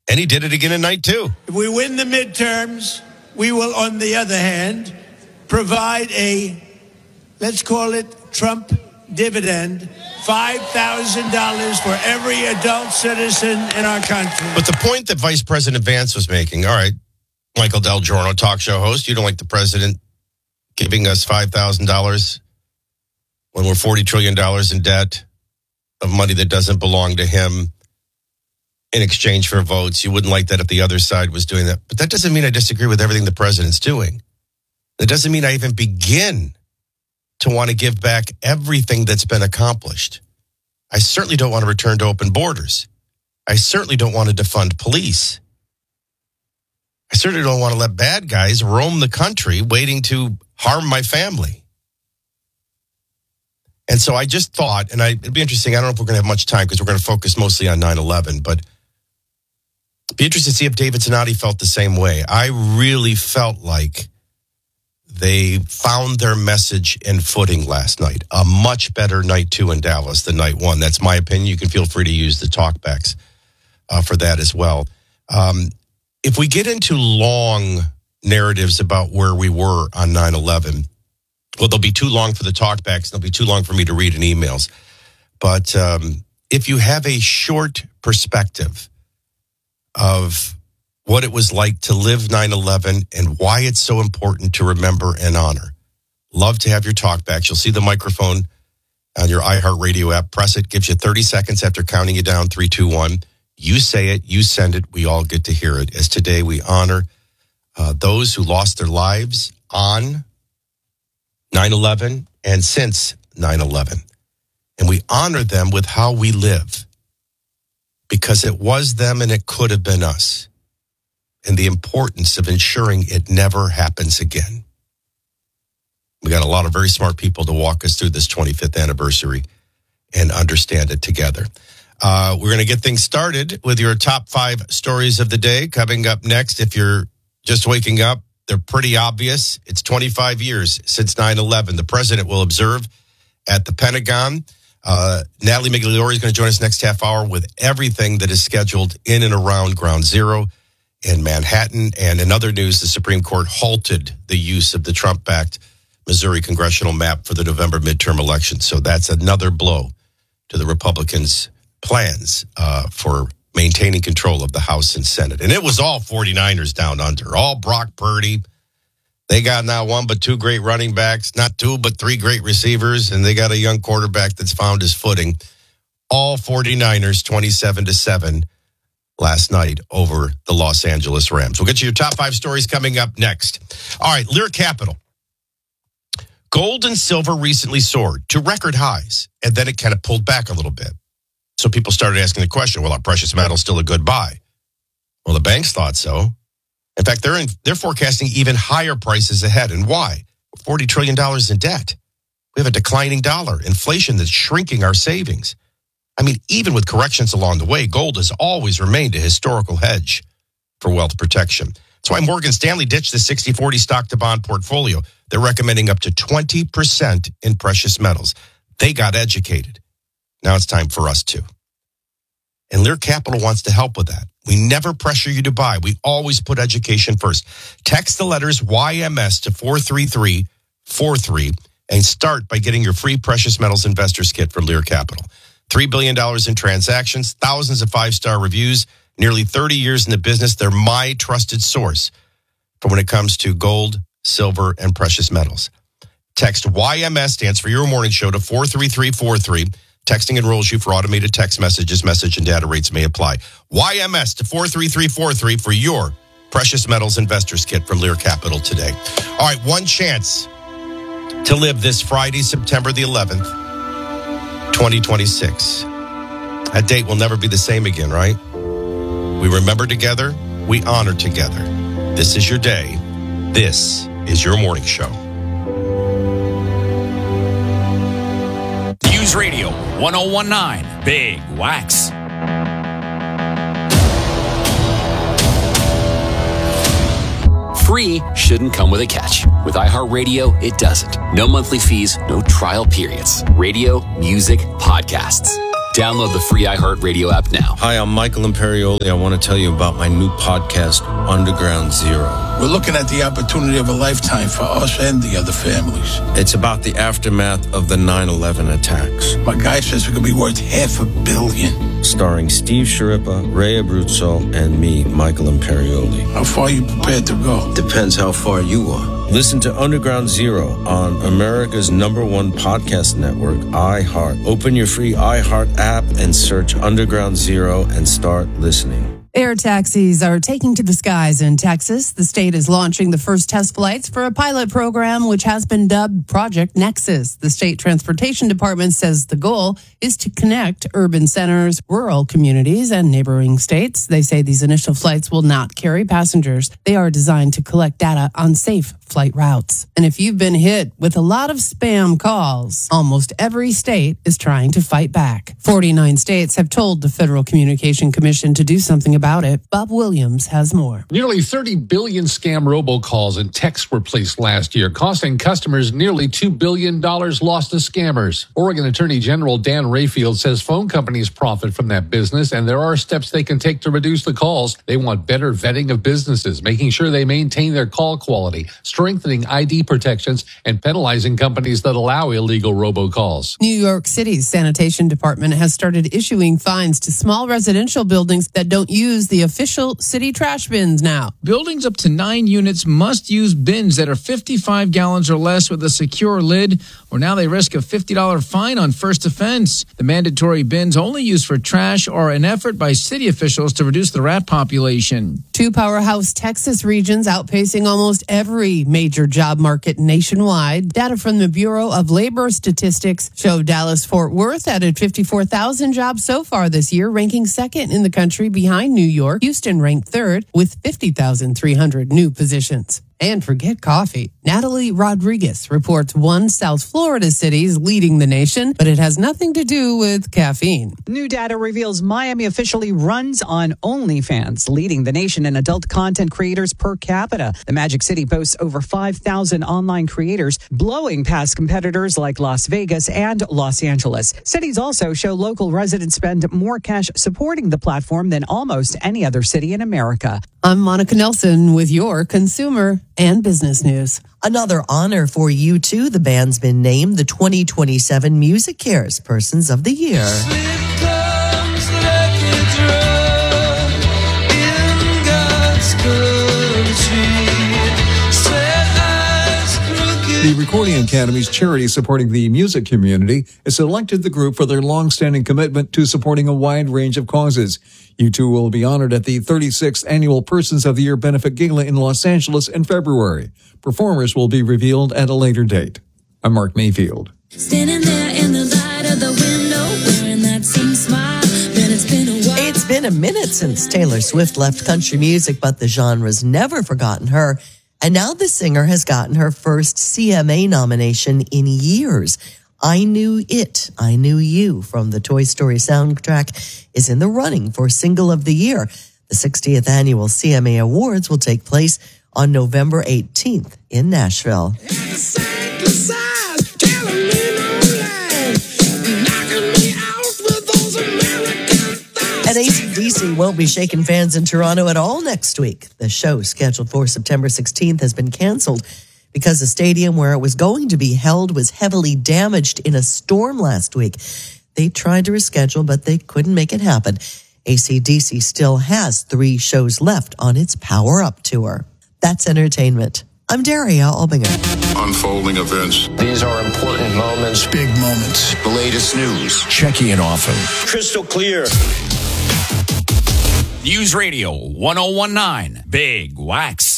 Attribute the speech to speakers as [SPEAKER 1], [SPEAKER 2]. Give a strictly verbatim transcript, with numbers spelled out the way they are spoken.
[SPEAKER 1] And he did it again in night two.
[SPEAKER 2] If we win the midterms, we will, on the other hand, provide a, let's call it Trump dividend, five thousand dollars for every adult citizen in our country.
[SPEAKER 1] But the point that Vice President Vance was making, all right, Michael Del Giorno, talk show host, you don't like the president giving us five thousand dollars when we're forty trillion dollars in debt of money that doesn't belong to him in exchange for votes. You wouldn't like that if the other side was doing that. But that doesn't mean I disagree with everything the president's doing. That doesn't mean I even begin to want to give back everything that's been accomplished. I certainly don't want to return to open borders. I certainly don't want to defund police. I certainly don't want to let bad guys roam the country waiting to harm my family. And so I just thought, and I, it'd be interesting, I don't know if we're going to have much time because we're going to focus mostly on nine eleven, but it'd be interesting to see if David Zanotti felt the same way. I really felt like they found their message and footing last night. A much better night two in Dallas than night one. That's my opinion. You can feel free to use the talkbacks uh, for that as well. Um, if we get into long narratives about where we were on nine eleven, well, they'll be too long for the talkbacks. They'll be too long for me to read in emails. But um, if you have a short perspective of what it was like to live nine eleven and why it's so important to remember and honor, love to have your talkbacks. You'll see the microphone on your iHeartRadio app. Press it. Gives you thirty seconds after counting you down, three, two, one. You say it. You send it. We all get to hear it. As today we honor uh, those who lost their lives on nine eleven and since nine eleven. And we honor them with how we live, because it was them and it could have been us, and the importance of ensuring it never happens again. We got a lot of very smart people to walk us through this twenty-fifth anniversary and understand it together. Uh, we're going to get things started with your top five stories of the day coming up next. If you're just waking up, they're pretty obvious. It's twenty-five years since nine eleven. The president will observe at the Pentagon. Uh, Natalie Migliore is going to join us next half hour with everything that is scheduled in and around Ground Zero in Manhattan. And in other news, the Supreme Court halted the use of the Trump-backed Missouri congressional map for the November midterm election. So that's another blow to the Republicans' plans uh, for maintaining control of the House and Senate. And it was all forty-niners down under, all Brock Purdy. They got not one but two great running backs, not two but three great receivers, and they got a young quarterback that's found his footing. All forty-niners, twenty-seven to seven last night over the Los Angeles Rams. We'll get you your top five stories coming up next. All right, Lear Capital. Gold and silver recently soared to record highs, and then it kind of pulled back a little bit. So people started asking the question, well, are precious metals still a good buy? Well, the banks thought so. In fact, they're in, they're forecasting even higher prices ahead. And why? forty trillion dollars in debt. We have a declining dollar, inflation that's shrinking our savings. I mean, even with corrections along the way, gold has always remained a historical hedge for wealth protection. That's why Morgan Stanley ditched the sixty forty stock-to-bond portfolio. They're recommending up to twenty percent in precious metals. They got educated. Now it's time for us to. And Lear Capital wants to help with that. We never pressure you to buy. We always put education first. Text the letters Y M S to four three three four three and start by getting your free Precious Metals Investors Kit from Lear Capital. three billion dollars in transactions, thousands of five-star reviews, nearly thirty years in the business. They're my trusted source for when it comes to gold, silver, and precious metals. Text Y M S, stands for Your Morning Show, to four three three four three. Texting enrolls you for automated text messages. Message and data rates may apply. Y M S to four three three four three for your Precious Metals Investors Kit from Lear Capital today. All right, one chance to live this Friday, September the eleventh, twenty twenty-six. That date will never be the same again, right? We remember together. We honor together. This is your day. This is your morning show.
[SPEAKER 3] News Radio one oh one point nine Big Wax. Free shouldn't come with a catch. With iHeartRadio, it doesn't. No monthly fees, no trial periods. Radio, music, podcasts. Download the free iHeartRadio app now.
[SPEAKER 4] Hi, I'm Michael Imperioli. I want to tell you about my new podcast, Underground Zero.
[SPEAKER 5] We're looking at the opportunity of a lifetime for us and the other families.
[SPEAKER 4] It's about the aftermath of the nine eleven attacks.
[SPEAKER 5] My guy says we could be worth half a billion.
[SPEAKER 4] Starring Steve Sciarippa, Ray Abruzzo, and me, Michael Imperioli.
[SPEAKER 5] How far are you prepared to go?
[SPEAKER 4] Depends how far you are. Listen to Underground Zero on America's number one podcast network, iHeart. Open your free iHeart app and search Underground Zero and start listening.
[SPEAKER 6] Air taxis are taking to the skies in Texas. The state is launching the first test flights for a pilot program which has been dubbed Project Nexus. The state transportation department says the goal is to connect urban centers, rural communities, and neighboring states. They say these initial flights will not carry passengers. They are designed to collect data on safe flight routes. And if you've been hit with a lot of spam calls, almost every state is trying to fight back. forty-nine states have told the Federal Communication Commission to do something about it. Bob Williams has more.
[SPEAKER 7] Nearly thirty billion scam robocalls and texts were placed last year, costing customers nearly two billion dollars lost to scammers. Oregon Attorney General Dan Rayfield says phone companies profit from that business, and there are steps they can take to reduce the calls. They want better vetting of businesses, making sure they maintain their call quality, strengthening I D protections, and penalizing companies that allow illegal robocalls.
[SPEAKER 6] New York City's sanitation department has started issuing fines to small residential buildings that don't use the official city trash bins now.
[SPEAKER 8] Buildings up to nine units must use bins that are fifty-five gallons or less with a secure lid, or now they risk a fifty dollars fine on first offense. The mandatory bins only used for trash are an effort by city officials to reduce the rat population.
[SPEAKER 6] Two powerhouse Texas regions outpacing almost every major job market nationwide. Data from the Bureau of Labor Statistics show Dallas-Fort Worth added fifty-four thousand jobs so far this year, ranking second in the country behind New York. Houston ranked third with fifty thousand three hundred new positions. And forget coffee. Natalie Rodriguez reports one South Florida city is leading the nation, but it has nothing to do with caffeine.
[SPEAKER 9] New data reveals Miami officially runs on OnlyFans, leading the nation in adult content creators per capita. The Magic City boasts over five thousand online creators, blowing past competitors like Las Vegas and Los Angeles. Cities also show local residents spend more cash supporting the platform than almost any other city in America.
[SPEAKER 6] I'm Monica Nelson with your consumer and business news.
[SPEAKER 10] Another honor for U two. The band's been named the twenty twenty-seven Music Cares Persons of the Year.
[SPEAKER 11] The Recording Academy's charity supporting the music community has selected the group for their long-standing commitment to supporting a wide range of causes. U two will be honored at the thirty-sixth Annual Persons of the Year Benefit Gala in Los Angeles in February. Performers will be revealed at a later date. I'm Mark Mayfield.
[SPEAKER 12] Standing there in the light of the window, wearing that same smile, then it's been a while.
[SPEAKER 10] It's been a minute since Taylor Swift left country music, but the genre's never forgotten her. And now the singer has gotten her first C M A nomination in years. I Knew It, I Knew You from the Toy Story soundtrack is in the running for Single of the Year. The sixtieth Annual C M A Awards will take place on November eighteenth in Nashville. And A C D C won't be shaking fans in Toronto at all next week. The show, scheduled for September sixteenth, has been canceled because the stadium where it was going to be held was heavily damaged in a storm last week. They tried to reschedule, but they couldn't make it happen. A C D C still has three shows left on its Power Up tour. That's entertainment. I'm Daria Albinger.
[SPEAKER 13] Unfolding events.
[SPEAKER 14] These are important moments.
[SPEAKER 5] Big moments.
[SPEAKER 13] The latest news.
[SPEAKER 14] Checking in often.
[SPEAKER 15] Crystal clear.
[SPEAKER 3] News Radio one oh one nine Big Wax.